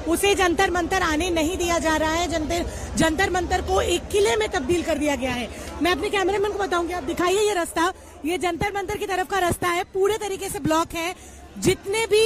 उसे जंतर मंतर आने नहीं दिया जा रहा है। जंतर मंतर को एक किले में तब्दील कर दिया गया है। मैं अपने कैमरामैन को बताऊंगी, आप दिखाइए ये रास्ता, ये जंतर मंतर की तरफ का रास्ता है, पूरे तरीके से ब्लॉक है। जितने भी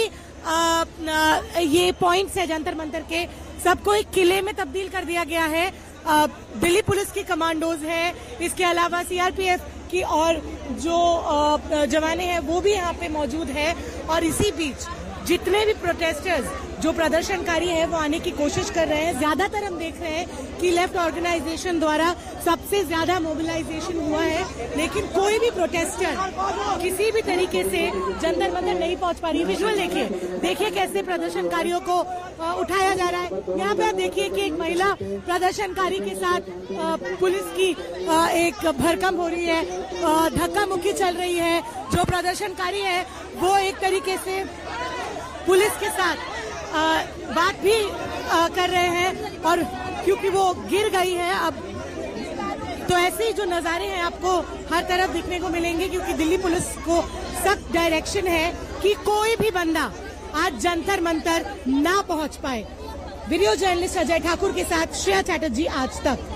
ये पॉइंट्स है जंतर मंतर के, सबको एक किले में तब्दील कर दिया गया है। दिल्ली पुलिस की कमांडोज है, इसके अलावा सीआरपीएफ की और जो जवाने हैं वो भी यहाँ पे मौजूद है। और इसी बीच जितने भी प्रोटेस्टर्स जो प्रदर्शनकारी हैं वो आने की कोशिश कर रहे हैं। ज्यादातर हम देख रहे हैं कि लेफ्ट ऑर्गेनाइजेशन द्वारा सबसे ज्यादा मोबिलाइजेशन हुआ है, लेकिन कोई भी प्रोटेस्टर किसी भी तरीके से जंतर मंतर नहीं पहुंच पा रही। विजुअल देखिए कैसे प्रदर्शनकारियों को उठाया जा रहा है। यहाँ पे आप देखिए कि एक महिला प्रदर्शनकारी के साथ पुलिस की एक भरकम हो रही है, धक्का मुक्की चल रही है। जो प्रदर्शनकारी है वो एक तरीके से पुलिस के साथ बात भी कर रहे हैं, और क्योंकि वो गिर गई है अब, तो ऐसे ही जो नजारे हैं आपको हर तरफ दिखने को मिलेंगे, क्योंकि दिल्ली पुलिस को सख्त डायरेक्शन है कि कोई भी बंदा आज जंतर मंतर ना पहुंच पाए। वीडियो जर्नलिस्ट अजय ठाकुर के साथ श्रेया चैटर्जी, आज तक।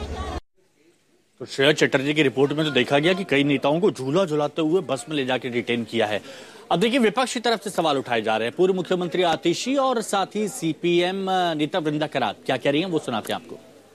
तो श्रेया चैटर्जी की रिपोर्ट में तो देखा गया कि कई नेताओं को झूला झुलाते हुए बस में ले जाकर डिटेन किया है। अब देखिए विपक्ष की तरफ से सवाल उठाए जा रहे हैं। पूर्व मुख्यमंत्री आतिशी और साथ ही सीपीएम नेता वृंदा करात क्या कह रही हैं, वो सुनाते हैं आपको।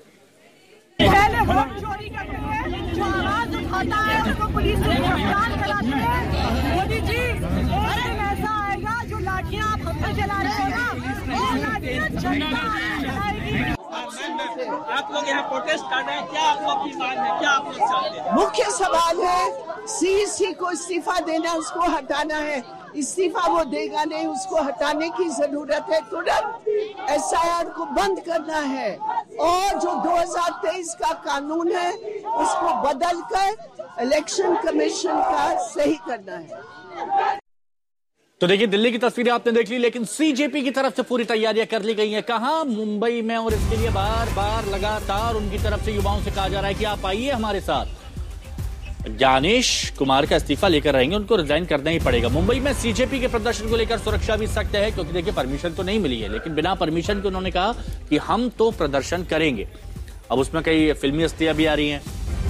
पहले वोट चोरी करते हैं, जो आवाज उठाता है उसको पुलिस गिरफ्तार कराती है। मोदी जी, एक दिन ऐसा आएगा जो लाठियां आप हम पे चला रहे हो ना, वो लाठियां चलाएगी। आप लोग यहाँ प्रोटेस्ट कर रहे हैं, क्या आप लोग की मांग है, क्या आप लोग चाहते हैं? मुख्य सवाल है सीईसी को इस्तीफा देना, उसको हटाना है। इस्तीफा वो देगा नहीं, उसको हटाने की जरूरत है। तुरंत एसआईआर को बंद करना है और जो 2023 का कानून है उसको बदलकर इलेक्शन कमीशन का सही करना है। तो देखिए दिल्ली की तस्वीरें आपने देख ली, लेकिन सीजेपी की तरफ से पूरी तैयारियां कर ली गई हैं। कहां? मुंबई में, और इसके लिए बार बार लगातार उनकी तरफ से युवाओं से कहा जा रहा है कि आप आइए हमारे साथ। ज्ञानेश कुमार का इस्तीफा लेकर रहेंगे, उनको रिजाइन करना ही पड़ेगा। मुंबई में सीजेपी के प्रदर्शन को लेकर सुरक्षा भी सख्त है, क्योंकि देखिए परमिशन तो नहीं मिली है, लेकिन बिना परमिशन के उन्होंने कहा कि हम तो प्रदर्शन करेंगे। अब उसमें कई फिल्मी हस्तियां भी आ रही हैं।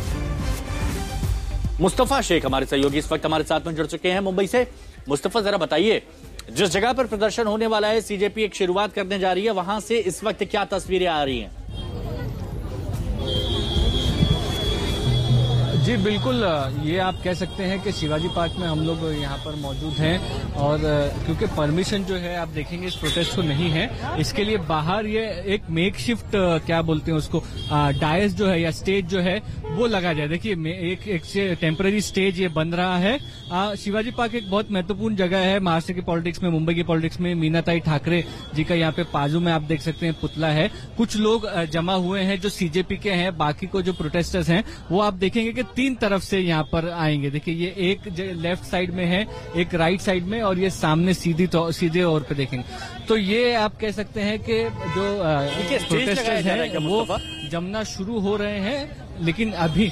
मुस्तफा शेख हमारे सहयोगी इस वक्त हमारे साथ में जुड़ चुके हैं मुंबई से। मुस्तफा, जरा बताइए, जिस जगह पर प्रदर्शन होने वाला है, सीजेपी एक शुरुआत करने जा रही है, वहां से इस वक्त क्या तस्वीरें आ रही हैं? जी बिल्कुल, ये आप कह सकते हैं कि शिवाजी पार्क में हम लोग यहाँ पर मौजूद हैं, और क्योंकि परमिशन जो है आप देखेंगे इस प्रोटेस्ट को नहीं है, इसके लिए बाहर ये एक मेकशिफ्ट क्या बोलते हैं उसको, डायस जो है या स्टेज जो है वो लगा जाए। देखिए एक टेम्पररी स्टेज ये बन रहा है। शिवाजी पार्क एक बहुत महत्वपूर्ण जगह है महाराष्ट्र की पॉलिटिक्स में, मुंबई की पॉलिटिक्स में। मीनाताई ठाकरे जी का यहाँ पे बाजू में आप देख सकते हैं पुतला है। कुछ लोग जमा हुए हैं जो सीजेपी के हैं, बाकी को जो प्रोटेस्टर्स हैं वो आप देखेंगे कि 3 तरफ से यहाँ पर आएंगे। देखिए ये एक लेफ्ट साइड में है, एक राइट साइड में, और ये सामने सीधे ओर पे देखेंगे। तो ये आप कह सकते हैं कि जो प्रोटेस्टर्स हैं वो जमना शुरू हो रहे हैं, लेकिन अभी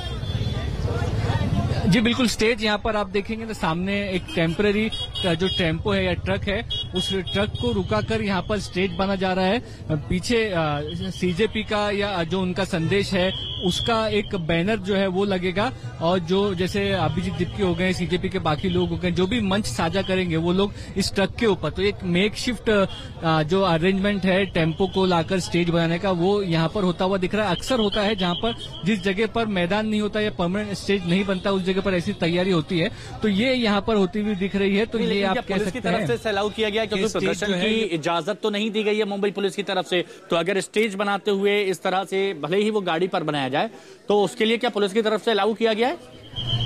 जी बिल्कुल स्टेज यहाँ पर आप देखेंगे तो सामने एक टेम्पररी जो टेम्पो है या ट्रक है, उस ट्रक को रुकाकर यहाँ पर स्टेज बना जा रहा है। पीछे सीजेपी का या जो उनका संदेश है उसका एक बैनर जो है वो लगेगा, और जो जैसे अभिजीत दीप्ति हो गए, सीजेपी के बाकी लोग हो गए, जो भी मंच साझा करेंगे वो लोग इस ट्रक के ऊपर। तो एक मेकशिफ्ट जो अरेंजमेंट है टेम्पो को लाकर स्टेज बनाने का, वो यहाँ पर होता हुआ दिख रहा है। अक्सर होता है जहाँ पर जिस जगह पर मैदान नहीं होता या परमानेंट स्टेज नहीं बनता, उस जगह पर ऐसी तैयारी होती है। तो ये यहाँ पर होती हुई दिख रही है। तो ये आप कह सकते हैं तरफ से अलाउ किया गया, क्योंकि प्रदर्शन की इजाजत तो नहीं दी गई है मुंबई पुलिस की तरफ से। तो अगर स्टेज बनाते हुए इस तरह से भले ही वो गाड़ी पर बनाया जाए, तो उसके लिए क्या पुलिस की तरफ से अलाउ किया गया है?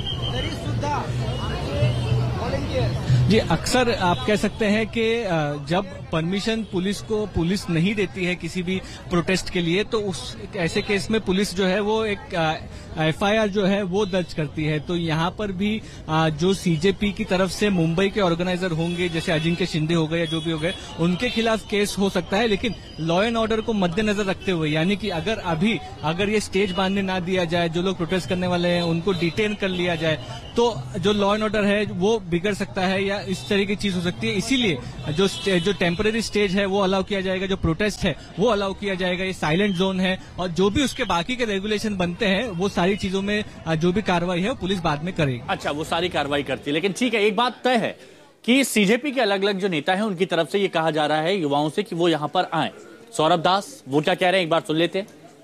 जी अक्सर आप कह सकते हैं कि जब परमिशन पुलिस नहीं देती है किसी भी प्रोटेस्ट के लिए, तो उस ऐसे केस में पुलिस जो है वो एक एफआईआर जो है वो दर्ज करती है। तो यहाँ पर भी जो सीजेपी की तरफ से मुंबई के ऑर्गेनाइजर होंगे, जैसे अजिंक्य शिंदे हो गए या जो भी हो गए, उनके खिलाफ केस हो सकता है, लेकिन लॉ एंड ऑर्डर को मद्देनजर रखते हुए, यानी कि अगर ये स्टेज बांधने ना दिया जाए, जो लोग प्रोटेस्ट करने वाले हैं उनको डिटेन कर लिया जाए, तो जो लॉ एंड ऑर्डर है वो बिगड़ सकता है या या इस तरह की चीज हो सकती है। इसीलिए जो टेम्पररी स्टेज है वो अलाउ किया जाएगा, जो प्रोटेस्ट है वो अलाउ किया जाएगा, ये साइलेंट जोन है, और जो भी उसके बाकी के रेगुलेशन बनते हैं वो सारी चीजों में जो भी कार्रवाई है वो पुलिस बाद में करेगी। अच्छा, वो सारी कार्रवाई करती है, लेकिन ठीक है, एक बात तय है कि सीजेपी के अलग अलग जो नेता हैं उनकी तरफ से ये कहा जा रहा है युवाओं से कि वो यहां पर आए। सौरभ दास वो क्या कह रहे हैं, एक बार सुन लेते हैं।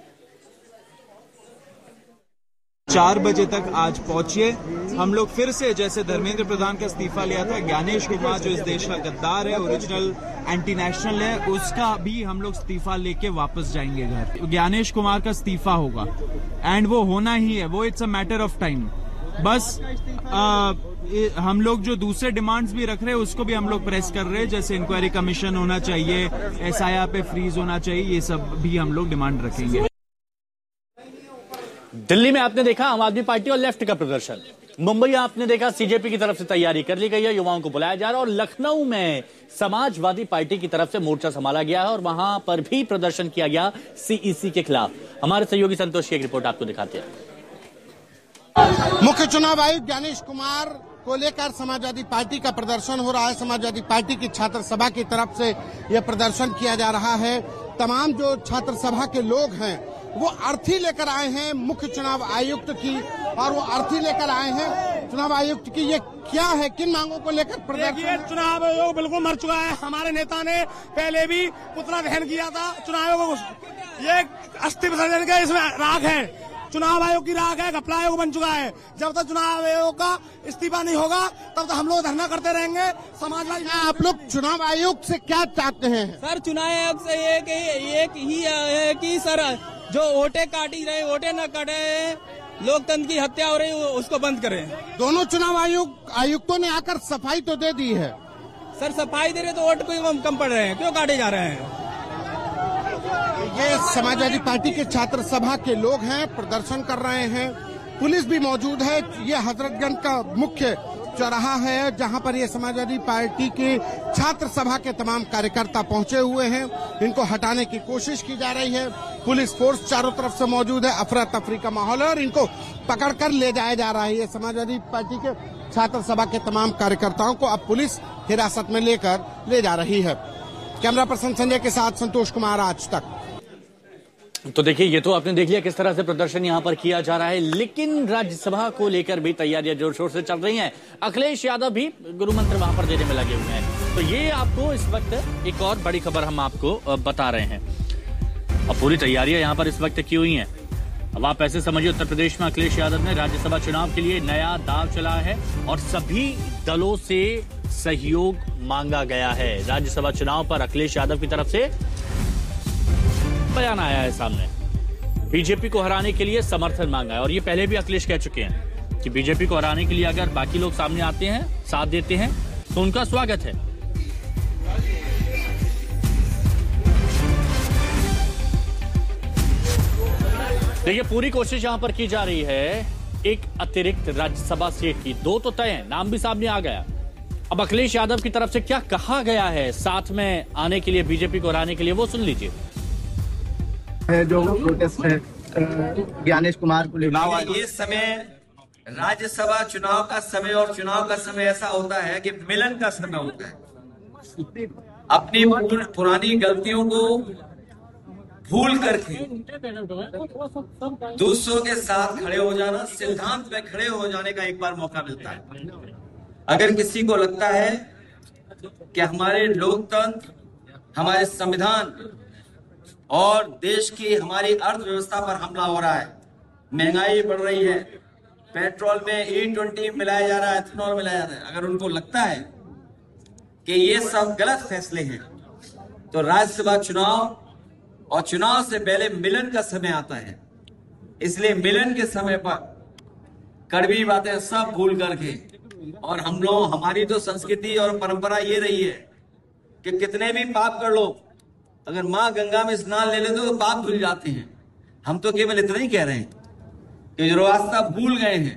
4 बजे तक आज पहुंचिए। हम लोग फिर से, जैसे धर्मेंद्र प्रधान का इस्तीफा लिया था, ज्ञानेश कुमार जो इस देश का गद्दार है, ओरिजिनल एंटी नेशनल है, उसका भी हम लोग इस्तीफा लेके वापस जाएंगे घर। ज्ञानेश कुमार का इस्तीफा होगा एंड वो होना ही है, वो it's a matter of time. बस हम लोग जो दूसरे डिमांड्स भी रख रहे हैं उसको भी हम लोग प्रेस कर रहे हैं, जैसे इंक्वायरी कमीशन होना चाहिए, SIR पे फ्रीज होना चाहिए, ये सब भी हम लोग डिमांड रखेंगे। दिल्ली में आपने देखा आम आदमी पार्टी और लेफ्ट का प्रदर्शन, मुंबई आपने देखा सीजेपी की तरफ से तैयारी कर ली गई है, युवाओं को बुलाया जा रहा है, और लखनऊ में समाजवादी पार्टी की तरफ से मोर्चा संभाला गया है और वहां पर भी प्रदर्शन किया गया CEC के खिलाफ। हमारे सहयोगी संतोष की एक रिपोर्ट आपको दिखाते हैं। मुख्य चुनाव आयुक्त ज्ञानेश कुमार को लेकर समाजवादी पार्टी का प्रदर्शन हो रहा है। समाजवादी पार्टी की छात्र सभा की तरफ से यह प्रदर्शन किया जा रहा है। तमाम जो छात्र सभा के लोग हैं वो अर्थी लेकर आए हैं मुख्य चुनाव आयुक्त की, और वो अर्थी लेकर आए हैं चुनाव आयुक्त की। ये क्या है, किन मांगों को लेकर प्रदर्शन? चुनाव आयोग बिल्कुल मर चुका है। हमारे नेता ने पहले भी पुतला दहन किया था चुनाव आयोग को। ये अस्थि विसर्जन का इसमें राख है, चुनाव आयोग की राख है, घपला आयोग बन चुका है। जब तक चुनाव आयोग का इस्तीफा नहीं होगा तब तक हम लोग धरना करते रहेंगे। समाजवादी आप लोग चुनाव आयोग से क्या चाहते हैं? सर, चुनाव आयोग से एक ही है कि सर जो वोटे काटी रहे, वोटे न काटे, लोकतंत्र की हत्या हो रही है, उसको बंद करें। दोनों चुनाव आयुक्तों ने आकर सफाई तो दे दी है। सर, सफाई दे रहे तो वोट को कम पड़ रहे हैं, क्यों काटे जा रहे हैं? ये समाजवादी पार्टी के छात्र सभा के लोग हैं, प्रदर्शन कर रहे हैं। पुलिस भी मौजूद है। ये हजरतगंज का मुख्य चौराहा है जहां पर ये समाजवादी पार्टी के छात्र सभा के तमाम कार्यकर्ता पहुंचे हुए हैं। इनको हटाने की कोशिश की जा रही है। पुलिस फोर्स चारों तरफ से मौजूद है। अफरा तफरी का माहौल है और इनको पकड़कर ले जाया जा रहा है। ये समाजवादी पार्टी के छात्र सभा के तमाम कार्यकर्ताओं को अब पुलिस हिरासत में लेकर ले जा रही है। कैमरा पर्सन संजय के साथ संतोष कुमार, आज तक। तो देखिए, ये तो आपने देख लिया किस तरह से प्रदर्शन यहां पर किया जा रहा है, लेकिन राज्यसभा को लेकर भी तैयारियां जोर शोर से चल रही हैं। अखिलेश यादव भी गुरु मंत्र वहां पर देने में लगे हुए हैं। तो ये आपको इस वक्त एक और बड़ी खबर हम आपको बता रहे हैं। अब पूरी तैयारियां यहां पर इस वक्त की हुई हैं। अब आप ऐसे समझिए, उत्तर प्रदेश में अखिलेश यादव ने राज्यसभा चुनाव के लिए नया दाव चलाया है और सभी दलों से सहयोग मांगा गया है। राज्यसभा चुनाव पर अखिलेश यादव की तरफ से बयान आया है सामने, बीजेपी को हराने के लिए समर्थन मांगा है। और ये पहले भी अखिलेश कह चुके हैं कि बीजेपी को हराने के लिए अगर बाकी लोग सामने आते हैं, साथ देते हैं, तो उनका स्वागत है। देखिए, पूरी कोशिश यहां पर की जा रही है एक अतिरिक्त राज्यसभा सीट की। 2 तो तय है, नाम भी सामने आ गया। अब अखिलेश यादव की तरफ से क्या कहा गया है साथ में आने के लिए, बीजेपी को हराने के लिए, वो सुन लीजिए। जो प्रोटेस्ट है ज्ञानेश कुमार को ये समय राज्यसभा चुनाव का समय, और चुनाव का समय ऐसा होता है कि मिलन का समय होता है। अपनी पुरानी गलतियों को भूल करके दूसरों के साथ खड़े हो जाना, सिद्धांत में खड़े हो जाने का एक बार मौका मिलता है। अगर किसी को लगता है कि हमारे लोकतंत्र, हमारे संविधान और देश की हमारी अर्थव्यवस्था पर हमला हो रहा है, महंगाई बढ़ रही है, पेट्रोल में E20 मिलाया जा रहा है, इथेनॉल मिलाया जा रहा है, अगर उनको लगता है कि ये सब गलत फैसले हैं, तो राज्यसभा चुनाव और चुनाव से पहले मिलन का समय आता है। इसलिए मिलन के समय पर कड़वी बातें सब भूल करके, और हम लोग, हमारी तो संस्कृति और परंपरा ये रही है कि कितने भी पाप कर लो, अगर माँ गंगा में स्नान ले लेते तो पाप धुल जाते हैं। हम तो केवल इतना ही कह रहे हैं कि जो रास्ता भूल गए हैं,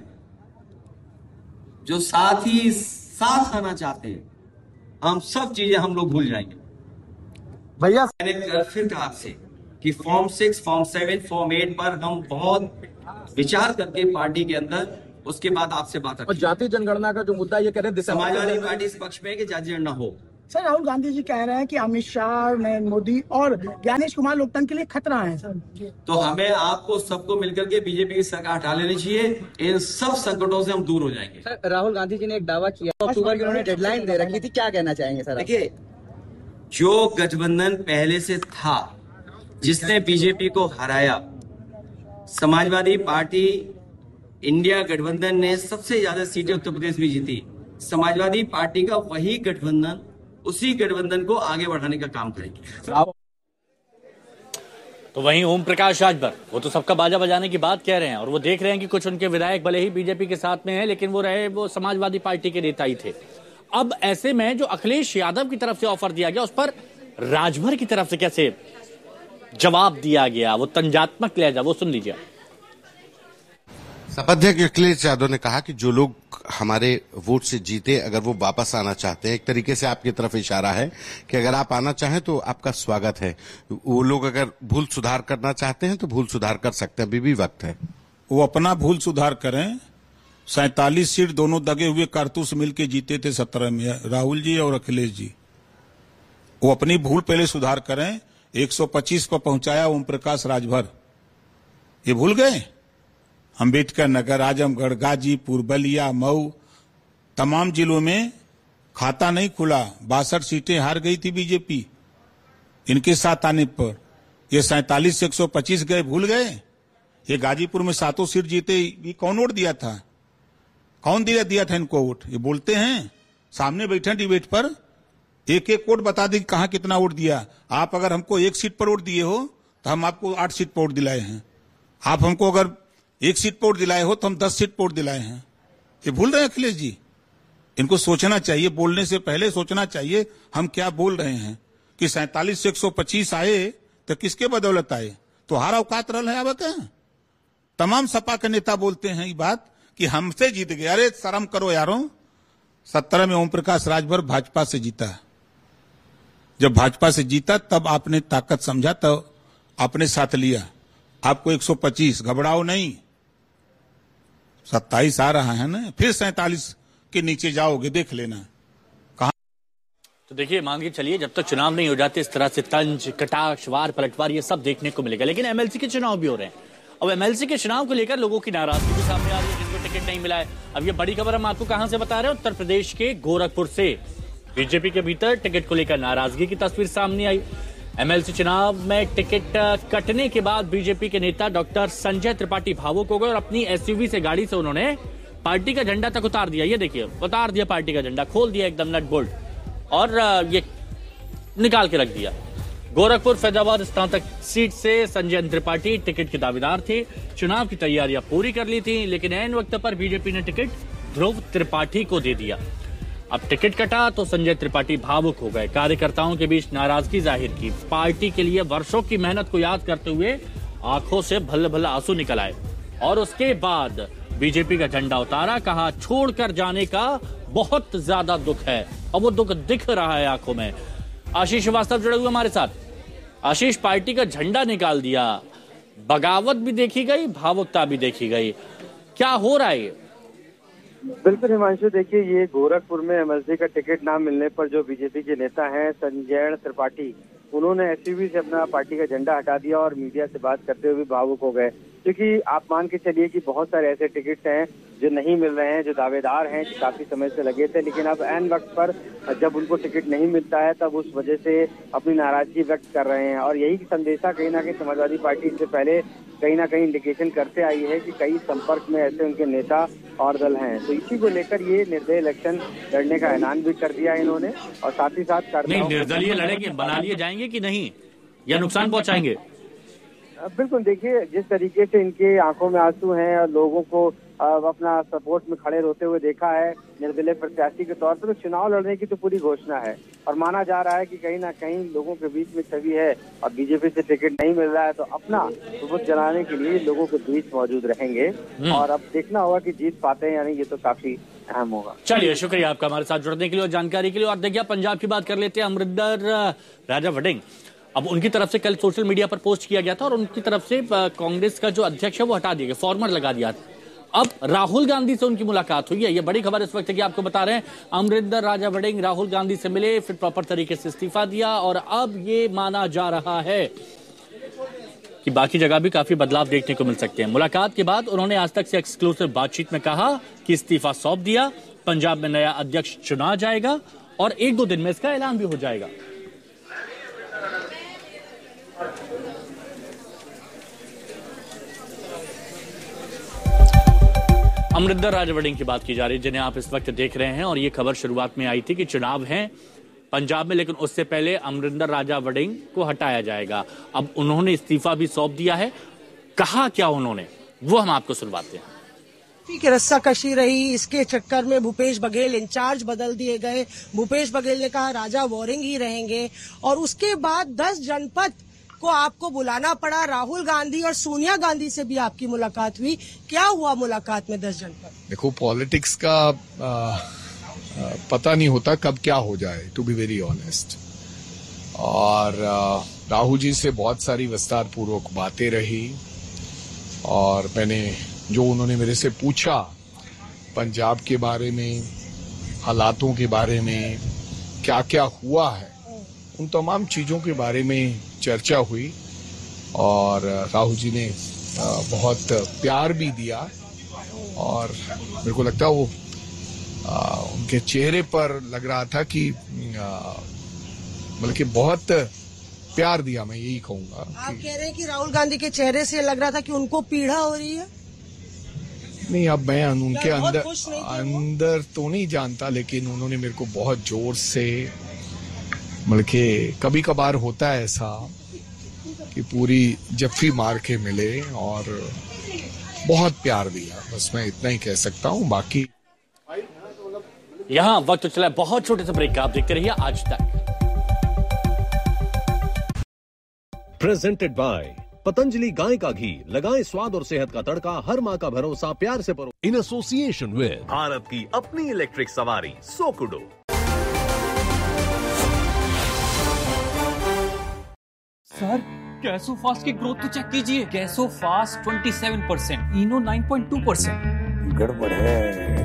जो साथी साथ आना चाहते हैं, हम सब चीजें हम लोग भूल जाएंगे। भैया, मैंने फिर कहा आपसे कि फॉर्म 6, फॉर्म 7, फॉर्म 8 पर हम बहुत विचार करके पार्टी के अंदर उसके बाद आपसे बात और जातीय जनगणना का जो मुद्दा ये कह रहे हैं समाजवादी पार्टी इस पक्ष में कि जातीय जनगणना हो। सर राहुल गांधी जी कह रहे हैं कि अमित शाह, नरेंद्र मोदी और ज्ञानेश कुमार लोकतंत्र के लिए खतरा है सर। तो हमें आपको सबको मिलकर के बीजेपी की सरकार हटा लेनी चाहिए, इन सब संकटों से हम दूर हो जाएंगे। सर राहुल गांधी जी ने एक दावा किया, अक्टूबर की उन्होंने डेडलाइन दे रखी थी, क्या कहना चाहेंगे सर? देखिए, जो गठबंधन पहले से था जिसने बीजेपी को हराया, समाजवादी पार्टी इंडिया गठबंधन ने सबसे ज्यादा सीटें उत्तर प्रदेश में जीती। समाजवादी पार्टी का वही गठबंधन उसी गठबंधन को आगे बढ़ाने का काम करेगी। तो वहीं ओम प्रकाश राजभर, वो तो सबका बाजा बजाने की बात कह रहे हैं और वो देख रहे हैं कि कुछ उनके विधायक भले ही बीजेपी के साथ में हैं, लेकिन वो समाजवादी पार्टी के नेता ही थे। अब ऐसे में जो अखिलेश यादव की तरफ से ऑफर दिया गया, उस पर राजभर की तरफ से कैसे जवाब दिया गया, वो तंजात्मक लहजा, वो सुन लीजिए। सपाध्यक्ष अखिलेश यादव ने कहा कि जो लोग हमारे वोट से जीते, अगर वो वापस आना चाहते हैं, एक तरीके से आपकी तरफ इशारा है कि अगर आप आना चाहें तो आपका स्वागत है। वो लोग अगर भूल सुधार करना चाहते हैं तो भूल सुधार कर सकते हैं, अभी भी वक्त है। वो अपना भूल सुधार करें। 47 सीट दोनों दगे हुए कारतूस मिलकर जीते थे 17 में, राहुल जी और अखिलेश जी। वो अपनी भूल पहले सुधार करें। 125 पर पहुंचाया ओम प्रकाश राजभर, ये भूल गए? अंबेडकर नगर, आजमगढ़, गाजीपुर, बलिया, मऊ, तमाम जिलों में खाता नहीं खुला, 62 सीटें हार गई थी बीजेपी इनके साथ आने पर। ये 47 से 125 गए, भूल गए? ये गाजीपुर में 7 सीट जीते, ये कौन वोट दिया था? कौन दिया था इनको वोट? ये बोलते हैं, सामने बैठे डिबेट पर, एक एक वोट बता दें कहां कितना वोट दिया। आप अगर हमको 1 सीट पर वोट दिए हो तो हम आपको 8 सीट पर वोट दिलाए हैं। आप हमको अगर 1 सीट पर वोट दिलाए हो तो हम 10 सीट पर वोट दिलाए हैं। ये भूल रहे हैं अखिलेश जी? इनको सोचना चाहिए, बोलने से पहले सोचना चाहिए हम क्या बोल रहे हैं। कि 47 से 125 आए तो किसके बदौलत आए? तो हार औकात रहा है। अब क्या तमाम सपा के नेता बोलते हैं ये बात कि हमसे जीत गए। अरे शर्म करो यारों। 17 में ओम प्रकाश राजभर भाजपा से जीता। जब भाजपा से जीता तब आपने ताकत समझा, तब आपने साथ लिया। आपको 125, घबराओ नहीं। 27 आ रहा है ना, फिर 47 के नीचे जाओगे, देख लेना। तो देखिए, मान के चलिए जब तक चुनाव नहीं हो जाते इस तरह से तंज, कटाक्ष, वार पलटवार ये सब देखने को मिलेगा। लेकिन एमएलसी के चुनाव भी हो रहे हैं। अब एमएलसी के चुनाव को लेकर लोगों की नाराजगी भी सामने आ रही है, जिनको टिकट नहीं मिला है। अब ये बड़ी खबर हम आपको कहां से बता रहे हैं? उत्तर प्रदेश के गोरखपुर से बीजेपी के भीतर टिकट को लेकर नाराजगी की तस्वीर सामने आई। एमएलसी चुनाव में टिकट कटने के बाद बीजेपी के नेता डॉक्टर संजय त्रिपाठी भावुक हो गए और अपनी एसयूवी से गाड़ी से उन्होंने पार्टी का झंडा तक उतार दिया। ये देखिए, उतार दिया पार्टी का झंडा, खोल दिया एकदम नट बोल्ट और ये निकाल के रख दिया। गोरखपुर फैजाबाद स्नातक सीट से संजय त्रिपाठी टिकट के दावेदार थे। चुनाव की तैयारियां पूरी कर ली थी, लेकिन ऐन वक्त पर बीजेपी ने टिकट ध्रुव त्रिपाठी को दे दिया। अब टिकट कटा तो संजय त्रिपाठी भावुक हो गए। कार्यकर्ताओं के बीच नाराजगी जाहिर की। पार्टी के लिए वर्षों की मेहनत को याद करते हुए आंखों से भल भल आंसू निकल आए और उसके बाद बीजेपी का झंडा उतारा। कहा छोड़कर जाने का बहुत ज्यादा दुख है और वो दुख दिख रहा है आंखों में। आशीष श्रीवास्तव जुड़े हुए हमारे साथ। आशीष, पार्टी का झंडा निकाल दिया, बगावत भी देखी गई, भावुकता भी देखी गई, क्या हो रहा है? बिल्कुल हिमांशु, देखिए ये गोरखपुर में एमएलसी का टिकट ना मिलने पर जो बीजेपी के नेता हैं संजय त्रिपाठी, उन्होंने एसयूवी से अपना पार्टी का झंडा हटा दिया और मीडिया से बात करते हुए भावुक हो गए। क्योंकि आप मान के चलिए कि बहुत सारे ऐसे टिकट हैं जो नहीं मिल रहे हैं, जो दावेदार हैं, जो काफी समय से लगे थे, लेकिन अब ऐन वक्त पर जब उनको टिकट नहीं मिलता है तब उस वजह से अपनी नाराजगी व्यक्त कर रहे हैं। और यही संदेशा कहीं ना कहीं समाजवादी पार्टी इससे पहले कहीं ना कहीं इंडिकेशन करते आई है कि कई संपर्क में ऐसे उनके नेता और दल हैं। तो इसी को लेकर ये निर्दलीय इलेक्शन लड़ने का ऐलान भी कर दिया इन्होंने और साथ ही साथ निर्दलीय लड़ेंगे, बना लिए जाएंगे कि नहीं, या नुकसान पहुंचाएंगे? बिल्कुल, देखिए जिस तरीके से इनके आंखों में आंसू हैं और लोगों को अपना सपोर्ट में खड़े होते हुए देखा है निर्दलीय प्रत्याशी के तौर पर, तो चुनाव लड़ने की तो पूरी घोषणा है। और माना जा रहा है कि कहीं ना कहीं लोगों के बीच में छवि है और बीजेपी से टिकट नहीं मिल रहा है तो अपना सबूत जलाने के लिए लोगों के बीच मौजूद रहेंगे। और अब देखना होगा कि जीत पाते हैं या नहीं, ये तो काफी अहम होगा। चलिए, शुक्रिया आपका हमारे साथ जुड़ने के लिए और जानकारी के लिए। और देखिए, पंजाब की बात कर लेते हैं। अमरिंदर राजा वड़िंग, अब उनकी तरफ से कल सोशल मीडिया पर पोस्ट किया गया था और उनकी तरफ से कांग्रेस का जो अध्यक्ष है वो हटा दिया गया, फॉर्मर लगा दिया। अब राहुल गांधी से उनकी मुलाकात हुई है। यह बड़ी खबर इस वक्त है कि आपको बता रहे हैं, अमरिंदर राजा वड़िंग राहुल गांधी से मिले, फिर प्रॉपर तरीके से इस्तीफा दिया और अब ये माना जा रहा है कि बाकी जगह भी काफी बदलाव देखने को मिल सकते हैं। मुलाकात के बाद उन्होंने आज तक से एक्सक्लूसिव बातचीत में कहा कि इस्तीफा सौंप दिया, पंजाब में नया अध्यक्ष चुना जाएगा और 1-2 दिन में इसका ऐलान भी हो जाएगा। अमरिंदर राजा वड़िंग की बात की जा रही है, जिन्हें आप इस वक्त देख रहे हैं, और ये खबर शुरुआत में आई थी कि चुनाव हैं पंजाब में, लेकिन उससे पहले अमरिंदर राजा वड़िंग को हटाया जाएगा। अब उन्होंने इस्तीफा भी सौंप दिया है। कहा क्या उन्होंने, वो हम आपको सुनवाते हैं। की रस्साकशी रही, इसके चक्कर में भूपेश बघेल इंचार्ज बदल दिए गए। भूपेश बघेल ने कहा राजा वॉरिंग ही रहेंगे और उसके बाद 10 जनपद को आपको बुलाना पड़ा। राहुल गांधी और सोनिया गांधी से भी आपकी मुलाकात हुई। क्या हुआ मुलाकात में 10 जनपद? देखो, पॉलिटिक्स का पता नहीं होता कब क्या हो जाए, टू बी वेरी ऑनेस्ट। और राहुल जी से बहुत सारी विस्तार पूर्वक बातें रही और मैंने जो उन्होंने मेरे से पूछा पंजाब के बारे में, हालातों के बारे में, क्या क्या हुआ है, उन तमाम चीजों के बारे में चर्चा हुई और राहुल जी ने बहुत प्यार भी दिया और मेरे को लगता है वो उनके चेहरे पर लग रहा था कि बल्कि बहुत प्यार दिया, मैं यही कहूंगा। आप कह रहे हैं कि राहुल गांधी के चेहरे से लग रहा था कि उनको पीड़ा हो रही है? नहीं, अब मैं उनके अंदर तो नहीं जानता, लेकिन उन्होंने मेरे को बहुत जोर से, बल्कि कभी कभार होता है ऐसा कि पूरी जफ्फी मार के मिले और बहुत प्यार दिया, बस मैं इतना ही कह सकता हूं। बाकी यहां वक्त तो चला बहुत छोटे से ब्रेक का, आप देखते रहिए आज तक। प्रेजेंटेड बाय पतंजलि गाय का घी, लगाएं स्वाद और सेहत का तड़का, हर माँ का भरोसा, प्यार से परो। इन एसोसिएशन विद भारत की अपनी इलेक्ट्रिक सवारी सोकुडो। सर, गैसोफास्ट की ग्रोथ तो चेक कीजिए। गैसोफास्ट 27%, इनो 9.2%। गड़बड़ है।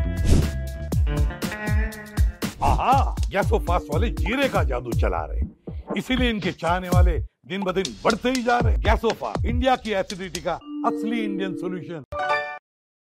आहा, गैसोफास्ट वाले जीरे का जादू चला रहे, इसीलिए इनके चाहने वाले दिन ब दिन बढ़ते ही जा रहे। गैसोफास्ट, इंडिया की एसिडिटी का असली इंडियन सोल्यूशन।